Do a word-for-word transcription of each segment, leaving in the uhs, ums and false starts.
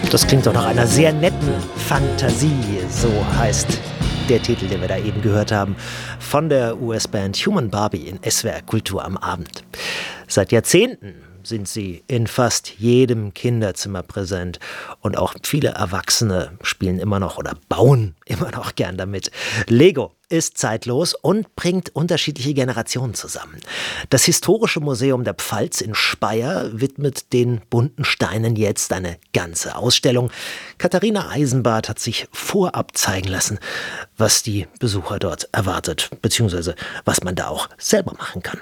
Das klingt doch nach einer sehr netten Fantasie, so heißt der Titel, den wir da eben gehört haben, von der U S-Band Human Barbie in S W R Kultur am Abend. Seit Jahrzehnten sind sie in fast jedem Kinderzimmer präsent und auch viele Erwachsene spielen immer noch oder bauen immer noch gern damit. Lego ist zeitlos und bringt unterschiedliche Generationen zusammen. Das Historische Museum der Pfalz in Speyer widmet den bunten Steinen jetzt eine ganze Ausstellung. Katharina Eisenbart hat sich vorab zeigen lassen, was die Besucher dort erwartet, beziehungsweise was man da auch selber machen kann.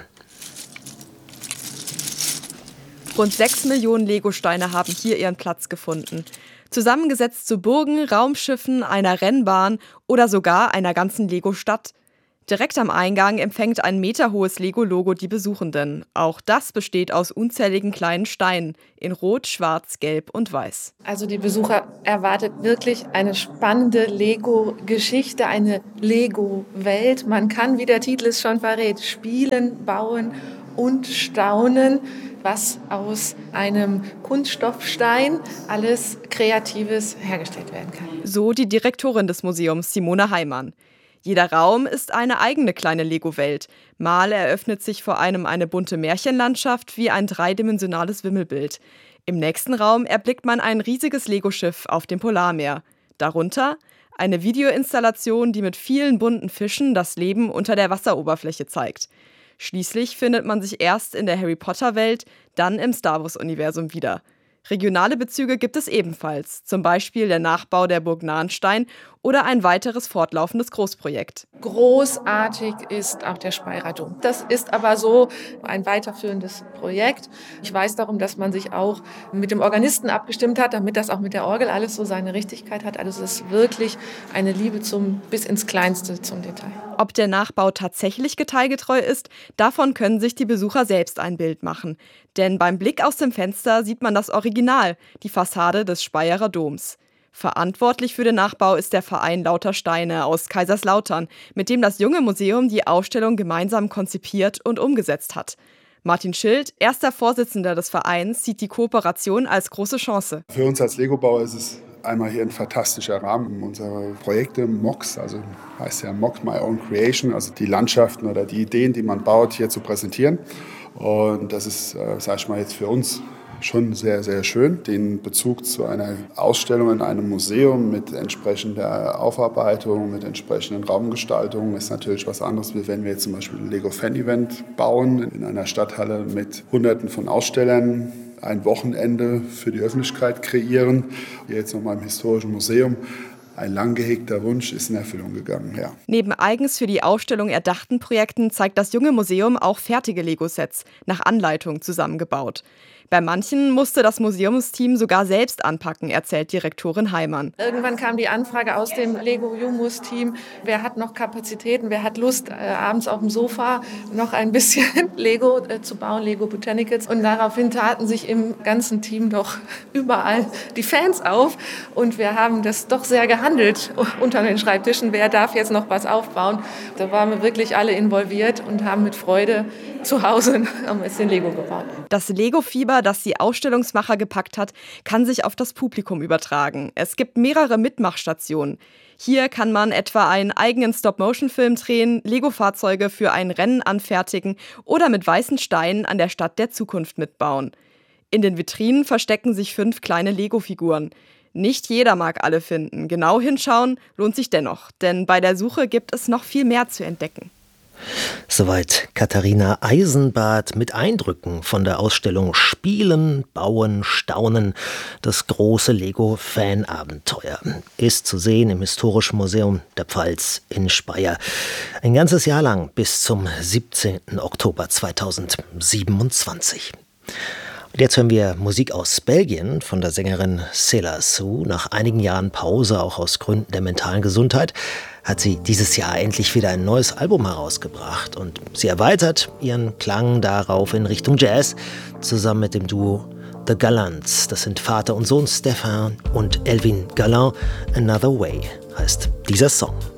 Rund sechs Millionen Legosteine haben hier ihren Platz gefunden. Zusammengesetzt zu Burgen, Raumschiffen, einer Rennbahn oder sogar einer ganzen Lego-Stadt. Direkt am Eingang empfängt ein meterhohes Lego-Logo die Besuchenden. Auch das besteht aus unzähligen kleinen Steinen in Rot, Schwarz, Gelb und Weiß. Also die Besucher erwartet wirklich eine spannende Lego-Geschichte, eine Lego-Welt. Man kann, wie der Titel es schon verrät, spielen, bauen und staunen, was aus einem Kunststoffstein alles Kreatives hergestellt werden kann. So die Direktorin des Museums, Simone Heimann. Jeder Raum ist eine eigene kleine Lego-Welt. Mal eröffnet sich vor einem eine bunte Märchenlandschaft wie ein dreidimensionales Wimmelbild. Im nächsten Raum erblickt man ein riesiges Lego-Schiff auf dem Polarmeer. Darunter eine Videoinstallation, die mit vielen bunten Fischen das Leben unter der Wasseroberfläche zeigt. Schließlich findet man sich erst in der Harry-Potter-Welt, dann im Star-Wars-Universum wieder. Regionale Bezüge gibt es ebenfalls, zum Beispiel der Nachbau der Burg Nahenstein oder ein weiteres fortlaufendes Großprojekt. Großartig ist auch der Speyerer Dom. Das ist aber so ein weiterführendes Projekt. Ich weiß darum, dass man sich auch mit dem Organisten abgestimmt hat, damit das auch mit der Orgel alles so seine Richtigkeit hat. Also es ist wirklich eine Liebe zum, bis ins Kleinste zum Detail. Ob der Nachbau tatsächlich detailgetreu ist, davon können sich die Besucher selbst ein Bild machen. Denn beim Blick aus dem Fenster sieht man das Original, die Fassade des Speyerer Doms. Verantwortlich für den Nachbau ist der Verein Lauter Steine aus Kaiserslautern, mit dem das junge Museum die Ausstellung gemeinsam konzipiert und umgesetzt hat. Martin Schild, erster Vorsitzender des Vereins, sieht die Kooperation als große Chance. Für uns als Lego-Bauer ist es einmal hier ein fantastischer Rahmen. Unsere Projekte M O X, also heißt ja M O X My Own Creation, also die Landschaften oder die Ideen, die man baut, hier zu präsentieren. Und das ist, äh, sag ich mal, jetzt für uns schon sehr, sehr schön. Den Bezug zu einer Ausstellung in einem Museum mit entsprechender Aufarbeitung, mit entsprechenden Raumgestaltungen ist natürlich was anderes, wie wenn wir jetzt zum Beispiel ein Lego-Fan-Event bauen in einer Stadthalle mit Hunderten von Ausstellern, ein Wochenende für die Öffentlichkeit kreieren. Jetzt nochmal im Historischen Museum. Ein lang gehegter Wunsch ist in Erfüllung gegangen, ja. Neben eigens für die Ausstellung erdachten Projekten zeigt das junge Museum auch fertige Lego-Sets, nach Anleitung zusammengebaut. Bei manchen musste das Museumsteam sogar selbst anpacken, erzählt Direktorin Heimann. Irgendwann kam die Anfrage aus dem Lego-Jumus-Team, wer hat noch Kapazitäten, wer hat Lust, äh, abends auf dem Sofa noch ein bisschen Lego äh, zu bauen, Lego Botanicals. Und daraufhin taten sich im ganzen Team doch überall die Fans auf. Und wir haben das doch sehr gehandelt unter den Schreibtischen, wer darf jetzt noch was aufbauen. Da waren wir wirklich alle involviert und haben mit Freude zu Hause ein bisschen Lego gebaut. Das Lego-Fieber, das die Ausstellungsmacher gepackt hat, kann sich auf das Publikum übertragen. Es gibt mehrere Mitmachstationen. Hier kann man etwa einen eigenen Stop-Motion-Film drehen, Lego-Fahrzeuge für ein Rennen anfertigen oder mit weißen Steinen an der Stadt der Zukunft mitbauen. In den Vitrinen verstecken sich fünf kleine Lego-Figuren. Nicht jeder mag alle finden. Genau hinschauen lohnt sich dennoch, denn bei der Suche gibt es noch viel mehr zu entdecken. Soweit Katharina Eisenbart mit Eindrücken von der Ausstellung Spielen, Bauen, Staunen. Das große Lego-Fan-Abenteuer ist zu sehen im Historischen Museum der Pfalz in Speyer. Ein ganzes Jahr lang bis zum siebzehnten Oktober zweitausendsiebenundzwanzig. Und jetzt hören wir Musik aus Belgien von der Sängerin Céla Sou. Nach einigen Jahren Pause, auch aus Gründen der mentalen Gesundheit, hat sie dieses Jahr endlich wieder ein neues Album herausgebracht. Und sie erweitert ihren Klang darauf in Richtung Jazz, zusammen mit dem Duo The Gallants. Das sind Vater und Sohn Stefan und Elvin Gallant. Another Way heißt dieser Song.